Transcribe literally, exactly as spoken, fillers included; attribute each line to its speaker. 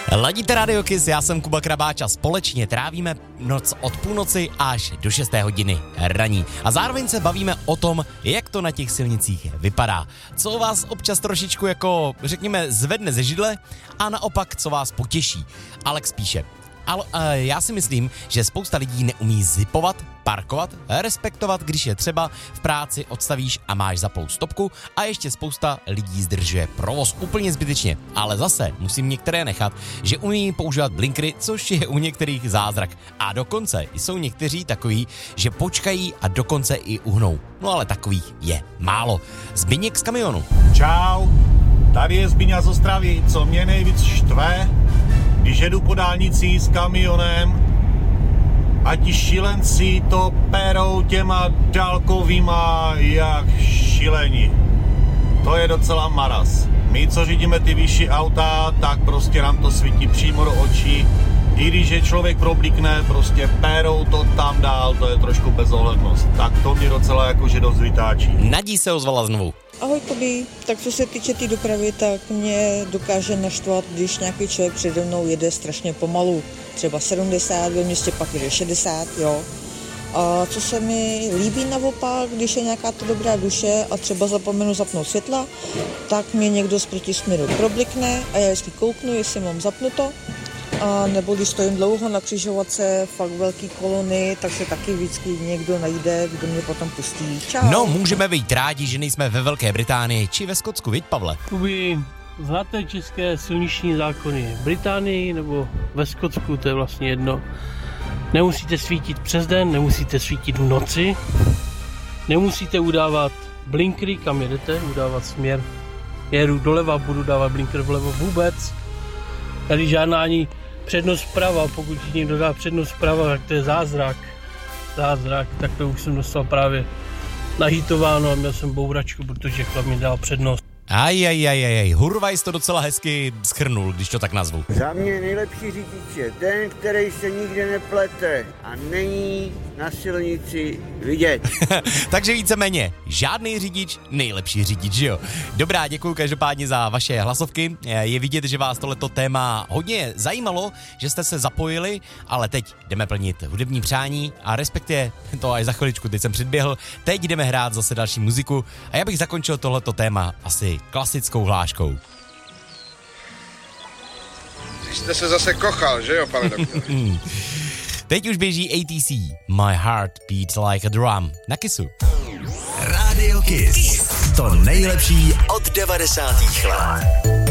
Speaker 1: Ladíte Radio Kiss, já jsem Kuba Krabáč a společně trávíme noc od půlnoci až do šesté hodiny raní. A zároveň se bavíme o tom, jak to na těch silnicích vypadá. Co vás občas trošičku jako, řekněme, zvedne ze židle a naopak, co vás potěší. Alex píše: Ale uh, já si myslím, že spousta lidí neumí zipovat, parkovat, respektovat, když je třeba v práci odstavíš a máš zaplou stopku, a ještě spousta lidí zdržuje provoz úplně zbytečně. Ale zase musím některé nechat, že umí používat blinkry, což je u některých zázrak. A dokonce jsou někteří takový, že počkají a dokonce i uhnou. No ale takových je málo. Zbyněk z Kamionu.
Speaker 2: Čau, tady je Zbyňa z Ostravy. Co mě nejvíc štve, když jedu po dálnici s kamionem a ti šílenci to perou těma dálkovýma jak šílení. To je docela maras. My, co řídíme ty vyšší auta, tak prostě nám to svítí přímo do očí. I když je člověk problikne, prostě perou to tam dál, to je trošku bezohlednost. Tak to mě docela jakože dost vytáčí.
Speaker 1: Nadí se ozvala znovu.
Speaker 3: Ahoj Kubi, tak co se týče té tý dopravy, tak mě dokáže naštvat, když nějaký člověk přede mnou jede strašně pomalu. Třeba sedmdesát, ve městě pak jede šedesát, jo. A co se mi líbí naopak, když je nějaká to dobrá duše a třeba zapomenu zapnout světla, tak mě někdo z protisměru problikne a já jestli kouknu, jestli mám zapnuto. A nebo když stojím dlouho na křižovatce, fakt velký kolony, tak se taky vždycky někdo najde, kdo mě potom pustí. Čau.
Speaker 1: No, můžeme být rádi, že nejsme ve Velké Británii či ve Skotsku, viď, Pavle?
Speaker 4: Kubi, znáte české silniční zákony v Británii nebo ve Skotsku, to je vlastně jedno. Nemusíte svítit přes den, nemusíte svítit v noci, nemusíte udávat blinkry, kam jedete, udávat směr. Jedu doleva, budu dávat blinkr vlevo vůbec. Tady žádná ani přednost vprava, pokud ti někdo dá přednost vprava, tak to je zázrak. Zázrak, tak to už jsem dostal právě nahýtováno a měl jsem bouračku, protože chlap mi dal přednost.
Speaker 1: Aj, aj, aj, aj, Hurvajs to docela hezky schrnul, když to tak nazvu.
Speaker 5: Za mě nejlepší řidič je ten, který se nikde neplete a není na silnici vidět.
Speaker 1: Takže víceméně, žádný řidič, nejlepší řidič, že jo? Dobrá, děkuji každopádně za vaše hlasovky. Je vidět, že vás tohleto téma hodně zajímalo, že jste se zapojili, ale teď jdeme plnit hudební přání a respektive to až za chviličku, teď jsem předběhl, teď jdeme hrát zase další muziku a já bych zakončil tohleto téma asi klasickou hláškou.
Speaker 6: Vy jste se zase kochal, že jo, pane doktore?
Speaker 1: Teď už běží A T C, My Heart Beats Like a Drum, na Kissu.
Speaker 7: Radio Kiss, to nejlepší od devadesátých let.